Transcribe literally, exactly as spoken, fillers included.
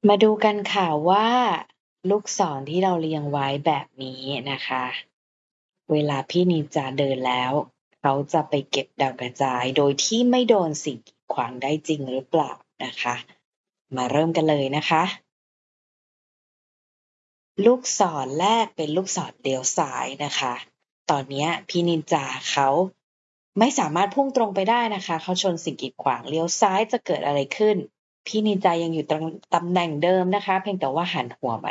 มาดูกันค่ะว่าลูกศรที่เราเรียงไว้แบบนี้นะคะ เวลาพี่นินจาเดินแล้ว เขาจะไปเก็บดาวกระจายโดยที่ไม่โดนสิ่งกีดขวางได้จริงหรือเปล่านะคะ มาเริ่มกันเลยนะคะ ลูกศรแรกเป็นลูกศรเลี้ยวซ้ายนะคะ ตอนเนี้ยพี่นินจาเขาไม่สามารถพุ่งตรงไปได้นะคะ เขาชนสิ่งกีดขวาง เลี้ยวซ้ายจะเกิดอะไรขึ้น พี่นินจายังอยู่ตรงตำแหน่งเดิมนะคะ เพียงแต่ว่าหันหัวมา